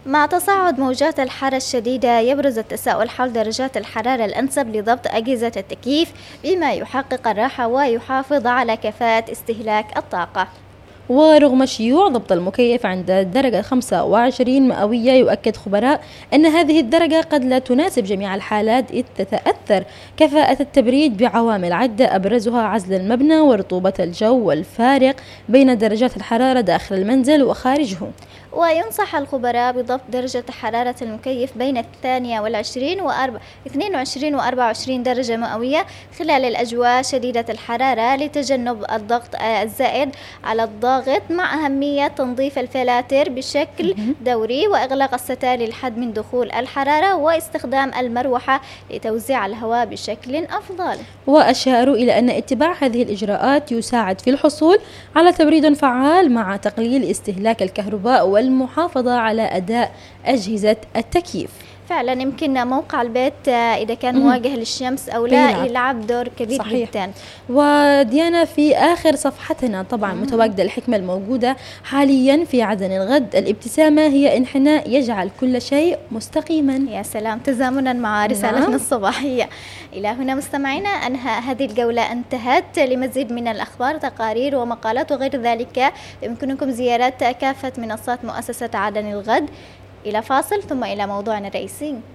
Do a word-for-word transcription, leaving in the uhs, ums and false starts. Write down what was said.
مع تصاعد موجات الحر الشديدة يبرز التساؤل حول درجات الحرارة الأنسب لضبط أجهزة التكييف بما يحقق الراحة ويحافظ على كفاءة استهلاك الطاقة. ورغم شيوع ضبط المكيف عند الدرجة خمسة وعشرين مئوية، يؤكد خبراء أن هذه الدرجة قد لا تناسب جميع الحالات، إذ تتأثر كفاءة التبريد بعوامل عدة أبرزها عزل المبنى ورطوبة الجو والفارق بين درجات الحرارة داخل المنزل وخارجه. وينصح الخبراء بضبط درجة حرارة المكيف بين الثانية والعشرين واثنين وعشرين وأربعة وعشرين درجة مئوية خلال الأجواء شديدة الحرارة لتجنب الضغط الزائد على الضاغط، مع أهمية تنظيف الفلاتر بشكل دوري وإغلاق الستائر للحد من دخول الحرارة واستخدام المروحة لتوزيع الهواء بشكل أفضل. وأشاروا إلى أن اتباع هذه الإجراءات يساعد في الحصول على تبريد فعال مع تقليل استهلاك الكهرباء والمحافظة على أداء أجهزة التكييف. فعلا يمكن موقع البيت إذا كان مواجه للشمس أو لا يلعب, يلعب دور كبير. صحيح. جدا. وديانا في آخر صفحتنا طبعا مم. متواجدة الحكمة الموجودة حاليا في عدن الغد: الابتسامة هي انحناء يجعل كل شيء مستقيما. يا سلام، تزامنا مع رسالتنا نعم. الصباحية. إلى هنا مستمعينا أنهى هذه الجولة انتهت. لمزيد من الأخبار، تقارير ومقالات وغير ذلك يمكنكم زيارة كافة منصات مؤسسة عدن الغد. إلى فاصل ثم إلى موضوعنا الرئيسي.